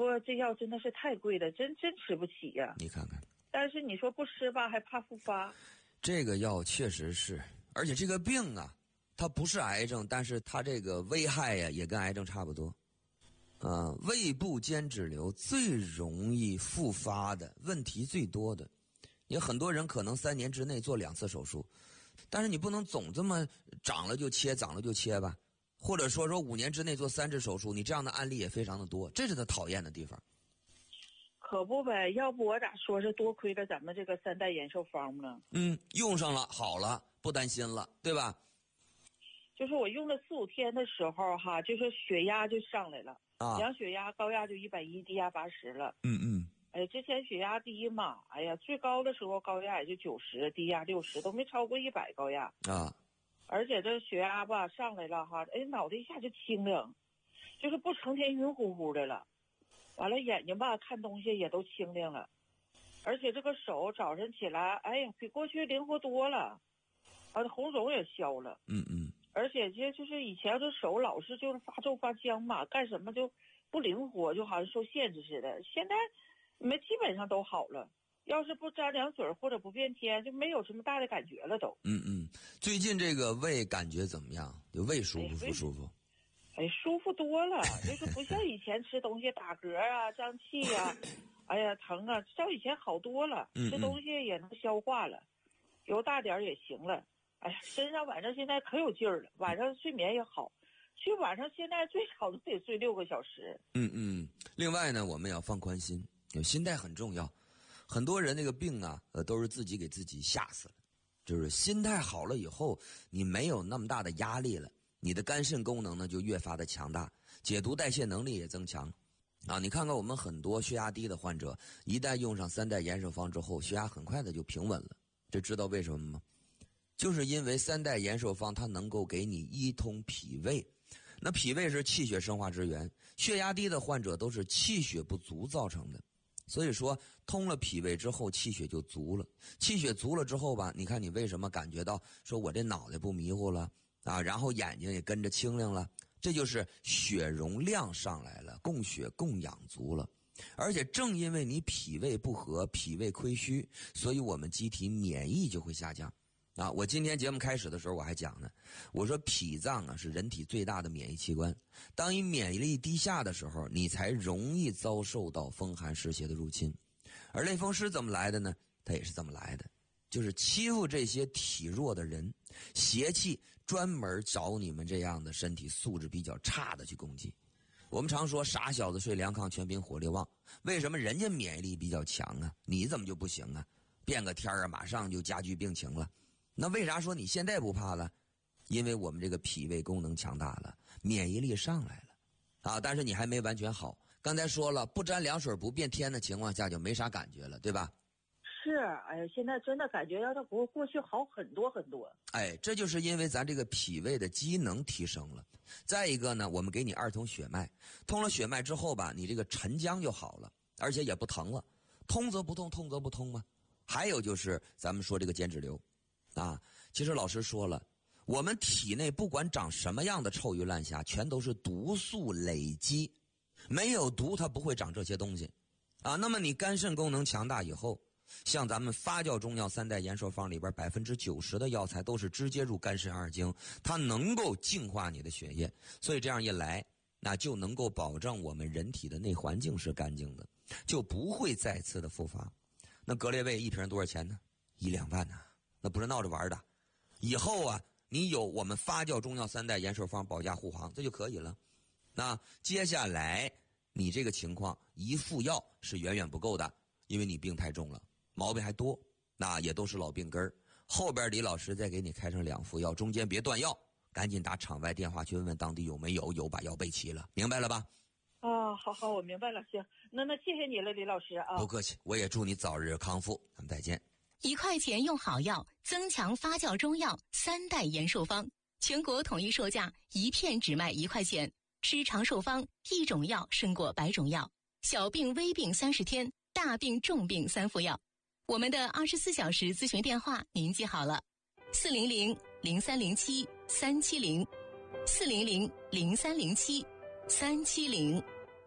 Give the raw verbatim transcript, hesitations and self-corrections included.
说这药真的是太贵了，真真吃不起呀、啊。 你看看， 但是你说不吃吧，还怕复发。 这个药确实是，而且这个病啊，它不是癌症，但是它这个危害呀、啊，也跟癌症差不多。啊、呃，胃部间质瘤最容易复发的问题最多的，有很多人可能三年之内做两次手术，但是你不能总这么长了就切，长了就切吧，或者说说五年之内做三次手术，你这样的案例也非常的多，这是他讨厌的地方。 可不呗，要不我咋说是多亏了咱们这个三代延寿方呢？ 嗯，用上了，好了，不担心了，对吧？ 就是我用了四五天的时候哈，就是血压就上来了。啊，量血压高压就一百一，低压八十了。 嗯嗯。 哎，之前血压低嘛，哎呀，最高的时候高压也就九十，低压六十，都没超过一百高压。 啊。 而且这血压吧上来了哈，哎，脑袋一下就清亮，就是不成天晕乎乎的了。完了眼睛吧看东西也都清亮了，而且这个手早晨起来，哎呀，比过去灵活多了，啊，红肿也消了。 嗯嗯。 而且这就是以前这手老是就是发皱发僵嘛，干什么就不灵活，就好像受限制似的。现在你们基本上都好了，要是不沾凉水或者不变天，就没有什么大的感觉了都。 嗯嗯，最近这个胃感觉怎么样？就胃舒服不舒服？ 哎，舒服多了，就是不像以前吃东西打嗝啊、胀气呀、啊，哎呀疼啊，照以前好多了， 嗯嗯吃东西也能消化了，油大点也行了。哎呀，身上晚上现在可有劲儿了，晚上睡眠也好，去晚上现在最少都得睡六个小时。 嗯嗯。另外呢，我们要放宽心，有心态很重要。很多人那个病啊，呃，都是自己给自己吓死了。就是心态好了以后，你没有那么大的压力了，你的肝肾功能呢就越发的强大，解毒代谢能力也增强。啊，你看看我们很多血压低的患者，一旦用上三代延寿方之后，血压很快的就平稳了。这知道为什么吗？就是因为三代延寿方它能够给你一通脾胃，那脾胃是气血生化之源，血压低的患者都是气血不足造成的，所以说通了脾胃之后气血就足了，气血足了之后吧，你看你为什么感觉到说我这脑袋不迷糊了啊，然后眼睛也跟着清亮了，这就是血容量上来了，供血供氧足了。而且正因为你脾胃不和，脾胃亏虚，所以我们机体免疫就会下降。啊，我今天节目开始的时候我还讲呢，我说脾脏啊是人体最大的免疫器官，当你免疫力低下的时候，你才容易遭受到风寒湿邪的入侵。而类风湿怎么来的呢？它也是这么来的，就是欺负这些体弱的人，邪气专门找你们这样的身体素质比较差的去攻击。我们常说傻小子睡凉炕，全凭火力旺，为什么人家免疫力比较强啊？你怎么就不行啊？变个天啊，马上就加剧病情了。那为啥说你现在不怕了？因为我们这个脾胃功能强大了，免疫力上来了啊！但是你还没完全好。刚才说了，不沾凉水不变天的情况下就没啥感觉了，对吧？ 是，哎呀，现在真的感觉要到过过去好很多很多。 哎，这就是因为咱这个脾胃的机能提升了。再一个呢，我们给你二通血脉，通了血脉之后吧，你这个沉僵就好了，而且也不疼了。通则不痛，痛则不通嘛。还有就是咱们说这个间质瘤。啊，其实老师说了，我们体内不管长什么样的臭鱼烂虾，全都是毒素累积，没有毒它不会长这些东西啊。那么你肝肾功能强大以后，像咱们发酵中药三代延寿方里边百分之九十的药材都是直接入肝肾二经，它能够净化你的血液，所以这样一来，那就能够保证我们人体的内环境是干净的，就不会再次的复发。那格列卫一瓶多少钱呢？一两万呢、啊。那不是闹着玩的，以后啊，你有我们发酵中药三代延寿方保驾护航，这就可以了。那接下来你这个情况一副药是远远不够的，因为你病太重了，毛病还多，那也都是老病根儿。后边李老师再给你开成两副药，中间别断药，赶紧打场外电话去问问当地有没有，有把药备齐了，明白了吧？ 啊，好好，我明白了，行，那那谢谢你了，李老师啊。 不客气，我也祝你早日康复，咱们再见。 一块钱用好药，增强发酵中药三代延寿方，全国统一售价，一片只卖一块钱。吃长寿方，一种药胜过百种药。小病微病三十天，大病重病三副药。我们的二十四小时咨询电话您记好了：四零零零三零七三七零，四零零零三零七三七零。